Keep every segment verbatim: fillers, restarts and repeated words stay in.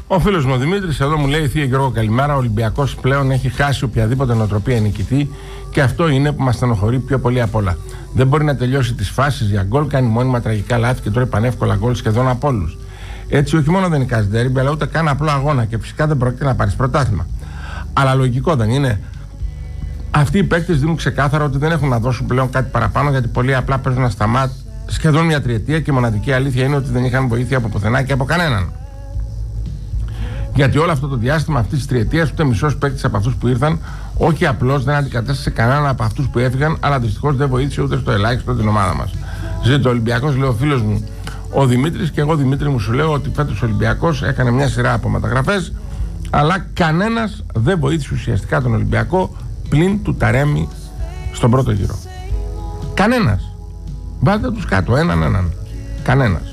Ο φίλος μου ο Δημήτρης εδώ μου λέει: Θεία Γιώργο, καλημέρα. Ο Ολυμπιακός πλέον έχει χάσει οποιαδήποτε νοοτροπία νικητή και αυτό είναι που μας στενοχωρεί πιο πολύ απ' όλα. Δεν μπορεί να τελειώσει τις φάσεις για γκολ, κάνει μόνιμα τραγικά λάθη και τρώει πανεύκολα γκολ σχεδόν από όλους. Έτσι, όχι μόνο δεν νικάζει ντέρμπι, αλλά ούτε καν απλό αγώνα και φυσικά δεν πρόκειται να πάρει πρωτάθλημα. Αλλά λογικό δεν είναι? Αυτοί οι παίκτες δίνουν ξεκάθαρα ότι δεν έχουν να δώσουν πλέον κάτι παραπάνω, γιατί πολύ απλά παίζουν στα μάτ σχεδόν μια τριετία και η μοναδική αλήθεια είναι ότι δεν είχαν βοήθεια από πουθενά και από κανέναν. Γιατί όλο αυτό το διάστημα αυτή τη τριετία ούτε μισός παίκτης από αυτούς που ήρθαν, όχι απλώς δεν αντικατέστησε κανέναν από αυτούς που έφυγαν, αλλά δυστυχώς δεν βοήθησε ούτε στο ελάχιστο την ομάδα μας. Ζήτω ο Ολυμπιακός, λέει ο φίλος μου ο Δημήτρης, και εγώ Δημήτρη μου σου λέω ότι φέτος ο Ολυμπιακός έκανε μια σειρά από μεταγραφές, αλλά κανένας δεν βοήθησε ουσιαστικά τον Ολυμπιακό πλην του Ταρέμι στον πρώτο γύρο. Κανένας. Βάλτε τους κάτω, έναν έναν. Κανένας.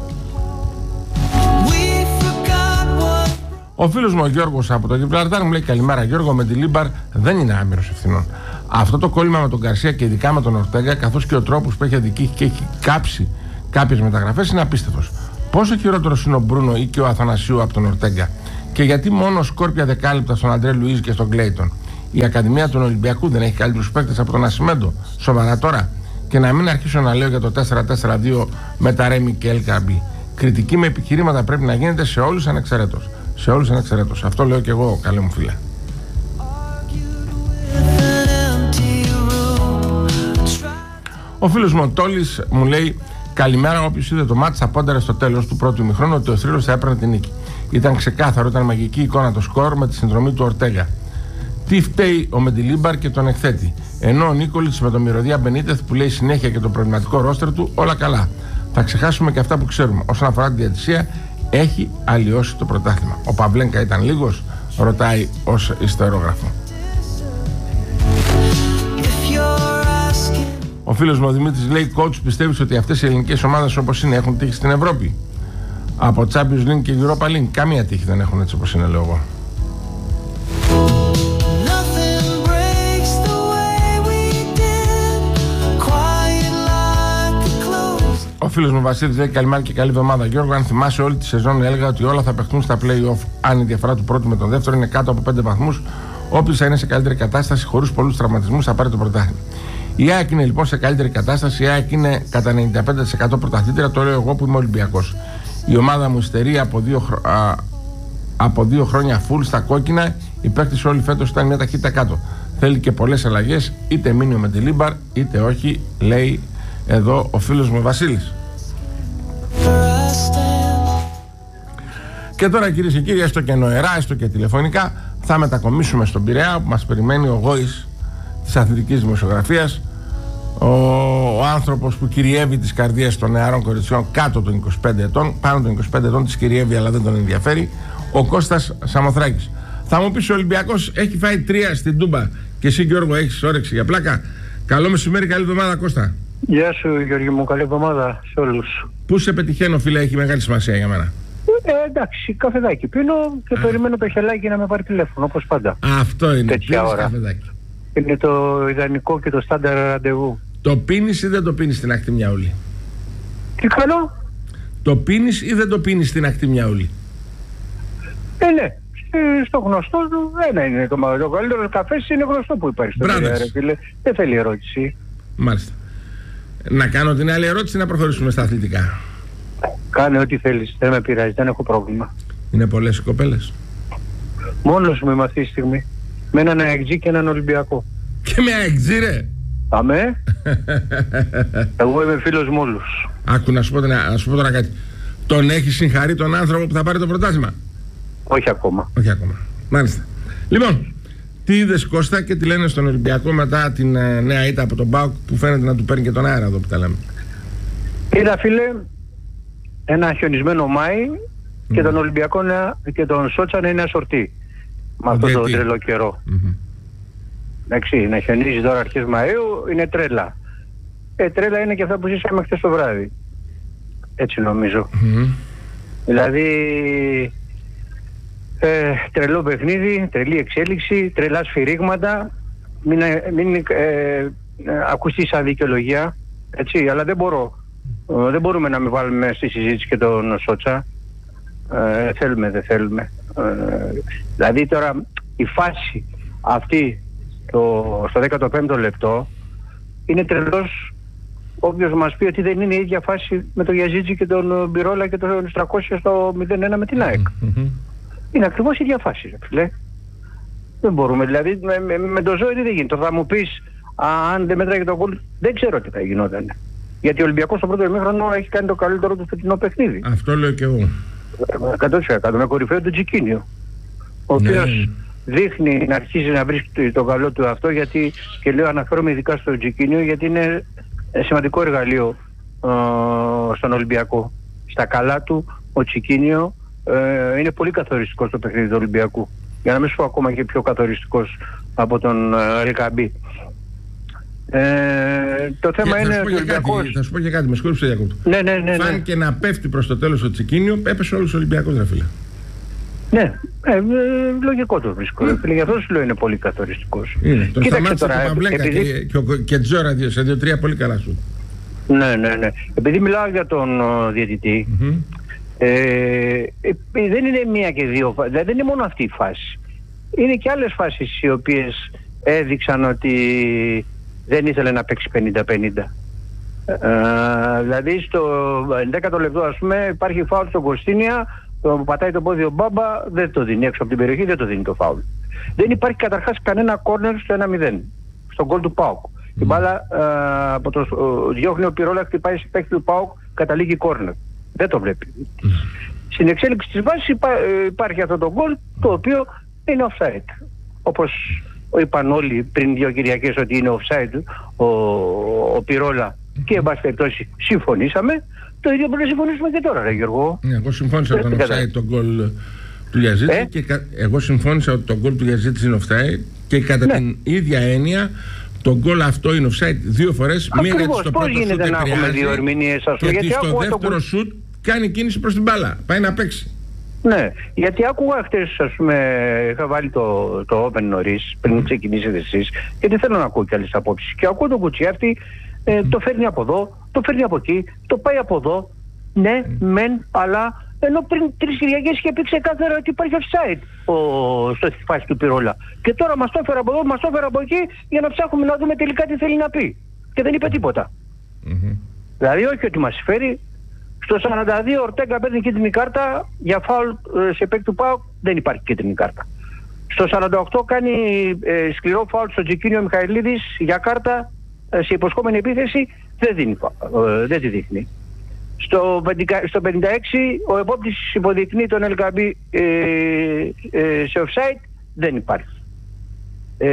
Ο φίλος μου ο Γιώργος από το Γιβραλτάρ μου λέει: καλημέρα Γιώργο, με τη Λίμπαρ δεν είναι άμυρος ευθυνών. Αυτό το κόλλημα με τον Γκαρσία και ειδικά με τον Ορτέγκα, καθώς και ο τρόπος που έχει αδικήσει και έχει κάψει κάποιες μεταγραφές, είναι απίστευτος. Πόσο χειρότερος είναι ο Μπρούνο ή και ο Αθανασίου από τον Ορτέγκα? Και γιατί μόνο σκόρπια δεκάλεπτα στον Αντρέ Λουίζ και στον Κλέιτον? Η Ακαδημία του Ολυμπιακού δεν έχει καλύτερους παίκτες από τον Ασημέντο? Σοβαρά τώρα? Και να μην αρχίσω να λέω για το τέσσερα τέσσερα δύο με τα Ρέμι και Ελκαμπή. Κριτική με επιχειρήματα πρέπει να γίνεται σε όλους ανεξαιρέτως. Σε όλους ανεξαιρέτως. Αυτό λέω και εγώ, καλέ μου φίλε. Ο φίλος μου ο Τόλης μου λέει: καλημέρα. Όποιος είδε το μάτς απόνταρε στο τέλος του πρώτου ημιχρόνου ότι ο θρύλος θα έπαιρνε την νίκη. Ήταν ξεκάθαρο, ήταν μαγική εικόνα το σκορ με τη συνδρομή του Ορτέγα. Τι φταίει ο Μεντιλίμπαρ και τον εκθέτει? Ενώ ο Νίκολιτς με τον Μυρωδία Μπενίτεθ που λέει συνέχεια και το προβληματικό ρόστερ του, όλα καλά. Θα ξεχάσουμε και αυτά που ξέρουμε. Όσον αφορά τη διαιτησία, έχει αλλοιώσει το πρωτάθλημα. Ο Παβλένκα ήταν λίγος, ρωτάει ως ιστερόγραφο. Ο φίλος μου ο Δημήτρης λέει: coach, πιστεύεις ότι αυτές οι ελληνικές ομάδες όπως είναι έχουν τύχει στην Ευρώπη? Από Champions League και Europa League καμία τύχη δεν έχουν, έτσι όπως είναι, λέω εγώ. Ο φίλος μου Βασίλης λέει: καλημέρα και καλή εβδομάδα Γιώργο. Αν θυμάσαι, όλη τη σεζόν έλεγα ότι όλα θα παιχτούν στα play-off. Αν η διαφορά του πρώτου με τον δεύτερο είναι κάτω από πέντε βαθμούς, όποιος θα είναι σε καλύτερη κατάσταση, χωρίς πολλούς τραυματισμούς, θα πάρει το πρωτάθλημα. Η ΑΕΚ είναι λοιπόν σε καλύτερη κατάσταση. Η ΑΕΚ είναι κατά ενενήντα πέντε τοις εκατό πρωταθλήτρια. Το λέω εγώ που είμαι Ολυμπιακός. Η ομάδα μου υστερεί από δύο, χρο... α... από δύο χρόνια full στα κόκκινα. Οι παίκτες όλοι φέτος ήταν μια ταχύτητα κάτω. Θέλει και πολλές αλλαγές. Είτε μείνει ο Μεντιλίμπαρ, είτε όχι, λέει εδώ ο φίλος μου Βασίλης. Και τώρα, κυρίες και κύριοι, έστω και νοερά, έστω και τηλεφωνικά, θα μετακομίσουμε στον Πειραιά που μας περιμένει ο Γόης της αθλητικής δημοσιογραφίας, ο, ο άνθρωπος που κυριεύει τις καρδιές των νεαρών κοριτσιών κάτω των είκοσι πέντε ετών. Πάνω των είκοσι πέντε ετών τις κυριεύει, αλλά δεν τον ενδιαφέρει, ο Κώστας Σαμοθράκης. Θα μου πεις, ο Ολυμπιακός έχει φάει τρία στην Τούμπα και εσύ, Γιώργο, έχεις όρεξη για πλάκα? Καλό μεσημέρι, καλή εβδομάδα, Κώστα. Γεια σου Γιώργη μου, καλή εβδομάδα σε όλους. Πού σε πετυχαίνω, φίλε, έχει μεγάλη σημασία για μένα. Ε, εντάξει, καφεδάκι πίνω και Α. περιμένω το χελάκι να με πάρει τηλέφωνο, όπως πάντα. Αυτό είναι, τέτοια ώρα. Καφεδάκι. Είναι το ιδανικό και το στάνταρ ραντεβού. Το πίνεις ή δεν το πίνεις στην ακτή Μιαούλη? Τι κάνω? Το πίνεις ή δεν το πίνεις στην ακτή Μιαούλη? Ε, ναι. Στο γνωστό του ένα είναι το μαγαζό. Ο καλύτερος καφές είναι γνωστό που υπάρχει στο Πειραιά, φίλε. Δεν θέλει ερώτηση. Μάλιστα. Να κάνω την άλλη ερώτηση, να προχωρήσουμε στα αθλητικά? Κάνε ό,τι θέλεις, δεν με πειράζει, δεν έχω πρόβλημα. Είναι πολλές οι κοπέλες? Μόνος μου είμαι αυτή τη στιγμή. Με έναν αεξή και έναν Ολυμπιακό. Και με αεξή, ρε! Αμέ. Εγώ είμαι φίλος με όλους. Άκου να σου πω, να σου πω τώρα κάτι. Τον έχει συγχαρεί τον άνθρωπο που θα πάρει το πρωτάθλημα? Όχι ακόμα. Όχι ακόμα. Μάλιστα. Λοιπόν, τι είδες, Κώστα, και τι λένε στον Ολυμπιακό μετά την ε, νέα ήττα από τον ΠΑΟΚ που φαίνεται να του παίρνει και τον αέρα εδώ που τα λέμε? Είδα, φίλε, ένα χιονισμένο Μάη mm. και τον Ολυμπιακό και τον Σότσα να είναι ασορτή με αυτό το τρελό καιρό. Mm-hmm. Εντάξει, να χιονίζει τώρα αρχές Μαΐου είναι τρέλα. Ε, τρέλα είναι και αυτά που ζήσαμε χτες το βράδυ. Έτσι νομίζω. Mm-hmm. Δηλαδή ε, τρελό παιχνίδι, τρελή εξέλιξη, τρελά σφυρίγματα. Μην, μην ε, ε, ακουστεί σαν δικαιολογία, έτσι, αλλά δεν μπορώ. Ε, δεν μπορούμε να μην βάλουμε στη συζήτηση και τον Σότσα. ε, θέλουμε δεν θέλουμε. Ε, δηλαδή τώρα η φάση αυτή το, στο δέκατο πέμπτο λεπτό είναι τρελός όποιος μας πει ότι δεν είναι η ίδια φάση με τον Γιαζίτζη και τον Μπιρόλα και τον τριακόσια στο μηδέν ένα με την ΑΕΚ. Mm-hmm. Είναι ακριβώς η ίδια φάση, ρε φίλε. Δεν μπορούμε, δηλαδή με, με, με το ζώο δεν γίνεται. Θα μου πεις, α, αν δεν μέτραγε το γκολ, δεν ξέρω τι θα γινόταν. Γιατί ο Ολυμπιακός στο πρώτο ημίχρονο έχει κάνει το καλύτερο του φετινό παιχνίδι. Αυτό λέω και εγώ. εκατό τοις εκατό με κορυφαίο τον Τζικίνιο. Ο ναι. οποίος δείχνει να αρχίζει να βρίσκει το καλό του αυτό, γιατί, και λέω αναφέρομαι ειδικά στο Τζικίνιο, γιατί είναι σημαντικό εργαλείο ε, στον Ολυμπιακό. Στα καλά του ο Τσικίνιο ε, είναι πολύ καθοριστικός στο παιχνίδι του Ολυμπιακού. Για να μην σου πω ακόμα και πιο καθοριστικός από τον ε, Ρικαμπή. Ε, το θέμα και είναι ότι ο Ολυμπιακός... Θα σου πω και κάτι, με συγχωρείς που διακόπτω. Ναι, ναι, ναι, ναι. Φαν και να πέφτει προς το τέλος ο Τσικίνιο, έπεσε όλος ο Ολυμπιακός, ρε φίλε. Ναι, ε, ε, λογικό το βρίσκω. Mm. Γι' αυτό σου λέω είναι πολύ καθοριστικός. Είναι. Τον σταμάτησε τώρα, το Παυλέκα επειδή... και, και, ο, και Τζόρα σε δύο τρία πολύ καλά σου. Ναι, ναι, ναι. Επειδή μιλάω για τον ο, διαιτητή, mm-hmm. ε, ε, δεν είναι μία και δύο, δηλαδή δεν είναι μόνο αυτή η φάση. Είναι και άλλες φάσεις οι οποίες έδειξαν ότι δεν ήθελε να παίξει πενήντα πενήντα. Ε, δηλαδή στο δέκατο λεπτό, ας πούμε, υπάρχει φάουλ στον Κωστίνια, το πατάει το πόδι ο Μπάμπα, δεν το δίνει έξω από την περιοχή, δεν το δίνει το φάουλ. Δεν υπάρχει καταρχάς κανένα κόρνερ στο ένα μηδέν, στον γκολ του ΠΑΟΚ. Mm. Η μπάλα ε, από το ε, διώχνει ο Πυρόλα, χτυπάει σε παίκτη του ΠΑΟΚ, καταλήγει κόρνερ. Δεν το βλέπει. Mm. Στην εξέλιξη της βάσης υπά, ε, υπάρχει αυτό το γκολ, το οποίο είναι offside. Όπως είπαν όλοι πριν δύο Κυριακές ότι είναι offside ο, ο Πυρόλα mm. και εν πάση περιπτώσει συμφωνήσαμε. Το ίδιο πρέπει να συμφωνήσουμε και τώρα, ρε Γιώργο. Ναι, εγώ συμφώνησα ότι ήταν offside το γκολ του Γιαζίτση ε? και εγώ συμφώνησα ότι το γκολ του Γιαζίτση είναι offside και κατά ναι. την ίδια έννοια το γκολ αυτό είναι offside δύο φορές. Μία γιατί στο πρώτο σούτ επηρεάζει και γιατί στο δεύτερο το... σούτ κάνει κίνηση προς την μπάλα. Πάει να παίξει. Ναι, γιατί άκουγα χτες, ας πούμε, είχα βάλει το, το open νωρίς πριν ξεκινήσετε εσείς, γιατί θέλω να ακούω κι άλλες απόψεις. Και ακούω τον Κουτσιάφτη, ε, mm. το φέρνει από εδώ, το φέρνει από εκεί, το πάει από εδώ. Ναι, mm. μεν, αλλά ενώ πριν τρεις Κυριακές είχε πει ξεκάθαρα ότι υπάρχει offside ο, στο φάση του Πυρόλα. Και τώρα μας το έφερε από εδώ, μας το έφερε από εκεί για να ψάχνουμε να δούμε τελικά τι θέλει να πει. Και δεν είπε τίποτα. Mm-hmm. Δηλαδή όχι ότι μας φέρει. Στο σαράντα δύο ο Ορτέγκα παίρνει κίτρινη κάρτα για φάουλ σε παίκτη του ΠΑΟΚ, δεν υπάρχει κίτρινη κάρτα. Στο σαράντα οκτώ κάνει ε, σκληρό φάουλ στο Τζικίνιο Μιχαηλίδης για κάρτα ε, σε υποσχόμενη επίθεση, δεν, δίνει, ε, δεν τη δείχνει. Στο, στο πενήντα έξι ο επόπτης υποδεικνύει τον Ελκαμπή ε, ε, σε offside, δεν υπάρχει. Ε,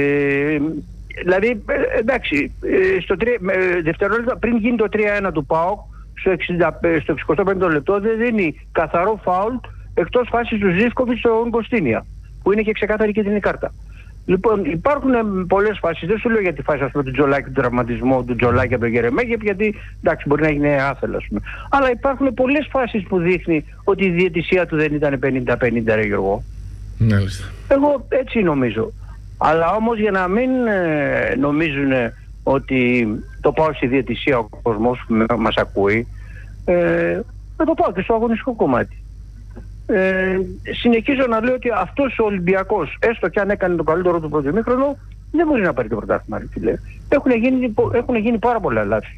δηλαδή, ε, εντάξει, ε, στο τρία, ε, δευτερόλεπτα πριν γίνει το τρία ένα του ΠΑΟΚ, στο, εξήντα, στο εξηκοστό πέμπτο λεπτό δεν δίνει καθαρό φάουλ εκτός φάσης του Ζίσκοβιτς στον Κωστίνια, που είναι και ξεκάθαρη κίτρινη κάρτα. Λοιπόν, υπάρχουν πολλές φάσεις, δεν σου λέω για τη φάση, ας πούμε, του Τζολάκη, του τραυματισμού του Τζολάκη από τον Γερεμέγεφ, γιατί εντάξει μπορεί να γίνει άθελα, ας πούμε. Αλλά υπάρχουν πολλές φάσεις που δείχνει ότι η διαιτησία του δεν ήταν πενήντα πενήντα, ρε Γιώργο. Μάλιστα. Εγώ έτσι νομίζω. Αλλά όμως για να μην ε, νομίζουν ότι το πάω στη διαιτησία ο κόσμος που μας ακούει, ε, να το πάω και στο αγωνιστικό κομμάτι. Ε, συνεχίζω να λέω ότι αυτός ο Ολυμπιακός, έστω και αν έκανε το καλύτερο του πρώτο ημίχρονο, δεν μπορεί να πάρει το πρωτάθλημα. Έχουν γίνει, έχουν γίνει πάρα πολλά λάθη.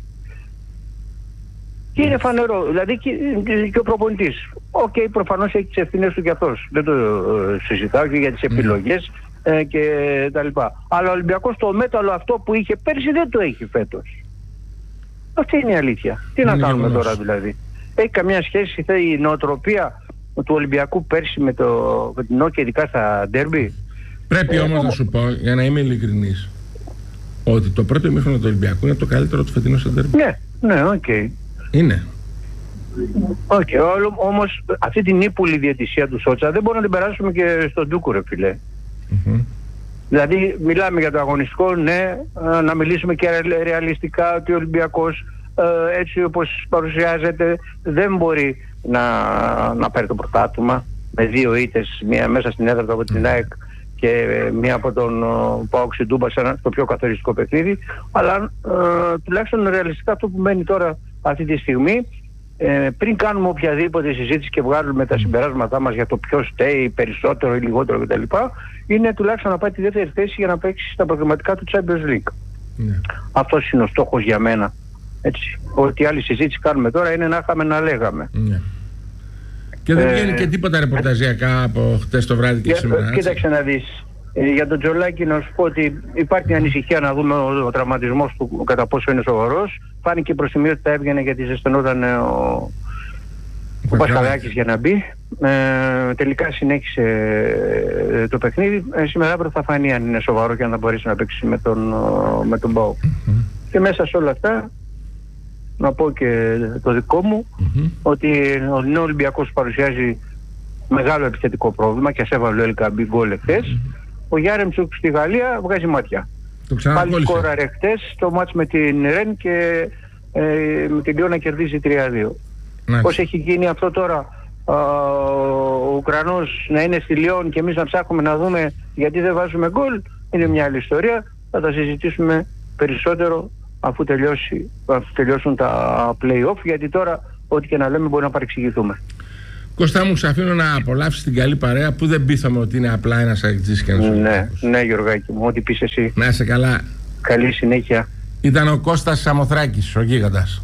Και είναι φανερό, δηλαδή και, και ο προπονητής. Οκ, okay, προφανώς έχει τις ευθύνες του και αυτός. Δεν το ε, συζητάω και για τις επιλογές ε, και τα λοιπά. Αλλά ο Ολυμπιακός το μέταλλο αυτό που είχε πέρσι δεν το έχει φέτος. Αυτή είναι η αλήθεια. Τι είναι να κάνουμε γεγονός. Τώρα δηλαδή. Έχει καμιά σχέση η νοοτροπία του Ολυμπιακού πέρσι με το φετινό και ειδικά στα ντέρμπι? Πρέπει ε, όμως να σου πω, για να είμαι ειλικρινής, ότι το πρώτο ημίχρονο του Ολυμπιακού είναι το καλύτερο του φετινού στα ντέρμπι. Ναι, ναι, οκ. Okay. Είναι. Οκ, okay, όμως αυτή την ύπουλη διαιτησία του Σότσα δεν μπορούμε να την περάσουμε και στον Ντούκου, ρε φίλε. Mm-hmm. Δηλαδή μιλάμε για το αγωνιστικό, ναι, να μιλήσουμε και ρεαλιστικά ότι ο Ολυμπιακός έτσι όπως παρουσιάζεται δεν μπορεί να, να πάρει το πρωτάθλημα με δύο ήττες, μία μέσα στην έδρα από την ΑΕΚ και μία από τον ΠΑΟΚ στην Τούμπα στο πιο καθοριστικό παιχνίδι, αλλά ε, τουλάχιστον ρεαλιστικά αυτό που μένει τώρα αυτή τη στιγμή ε, πριν κάνουμε οποιαδήποτε συζήτηση και βγάλουμε τα συμπεράσματά μας για το ποιος στέει περισσότερο ή λιγότερο κτλ., είναι τουλάχιστον να πάει τη δεύτερη θέση για να παίξει στα προγραμματικά του Champions League. Ναι. Αυτός είναι ο στόχος για μένα. Έτσι. Ό,τι άλλη συζήτηση κάνουμε τώρα είναι να είχαμε να λέγαμε. Ναι. Και δεν βγαίνει ε, και τίποτα ρεπορταζιακά από χτες το βράδυ και για, σήμερα. Κοίταξε να δεις. Ε, για τον Τζολάκη να σου πω ότι υπάρχει ανησυχία να δούμε ο, ο τραυματισμός του κατά πόσο είναι σοβαρός. Φάνηκε προς σημείο ότι τα έβγαινε γιατί ζεσθενόταν ε, ο, ο Πασχαλάκης για να μπει. Ε, τελικά συνέχισε ε, το παιχνίδι. Ε, σήμερα αύριο θα φανεί αν είναι σοβαρό και αν θα μπορέσει να παίξει με τον, με τον ΠΑΟΚ. Mm-hmm. Και μέσα σε όλα αυτά να πω και το δικό μου mm-hmm. ότι ο νέος Ολυμπιακός παρουσιάζει μεγάλο επιθετικό πρόβλημα και ας έβαλε ο Ελκαμπή γκολ εχθές. Mm-hmm. Ο Γιάρεμτσουκ στη Γαλλία βγάζει μάτια. Πάλι σκόραρε χτες το μάτς με την Ρεν και ε, με την Λιόν να κερδίζει τρία δύο. Πώς έχει γίνει αυτό τώρα α, ο Ουκρανός να είναι στη Λιόν και εμείς να ψάχνουμε να δούμε γιατί δεν βάζουμε γκολ, είναι μια άλλη ιστορία. Θα τα συζητήσουμε περισσότερο αφού, τελειώσει, αφού τελειώσουν τα play-off, γιατί τώρα ό,τι και να λέμε μπορεί να παρεξηγηθούμε. Κωστά μου, σε αφήνω να απολαύσεις την καλή παρέα που δεν πείθαμε ότι είναι απλά ένας αεκτζής και ένας Ναι, ναι Γιωργάκη μου, ό,τι πεις εσύ. Να είσαι καλά. Καλή συνέχεια. Ήταν ο Κώστας Σαμοθράκης, ο γίγαντας.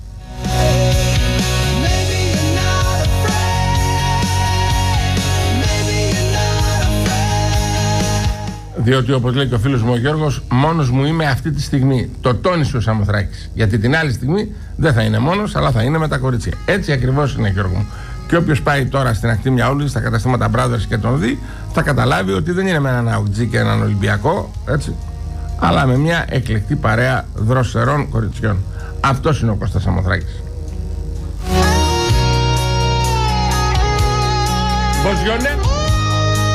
Διότι όπως λέει και ο φίλος μου ο Γιώργος, μόνος μου είμαι αυτή τη στιγμή. Το τόνισε ο Σαμοθράκης. Γιατί την άλλη στιγμή δεν θα είναι μόνος, αλλά θα είναι με τα κορίτσια. Έτσι ακριβώς είναι, Γιώργο μου. Και όποιος πάει τώρα στην Ακτίμια Όλη, στα καταστήματα Brothers και τον δει, θα καταλάβει ότι δεν είναι με έναν Αουτζή και έναν Ολυμπιακό, έτσι, αλλά με μια εκλεκτή παρέα δροσερών κοριτσιών. Αυτός είναι ο Κώστας Σαμοθράκης. Πώς γιώνε?